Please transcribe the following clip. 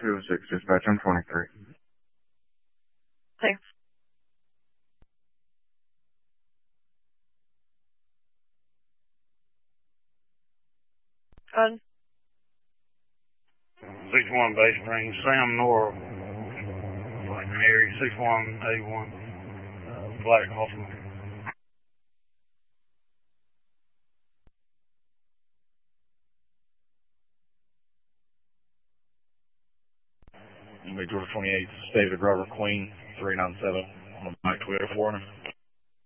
206, dispatch, I'm 23. Thanks. Good. 61 Bay Springs, Sam Nora, like Mary, 6181, Black Hoffman. Georgia 28, David Robert Queen, 397 on the Mike Twitter for him.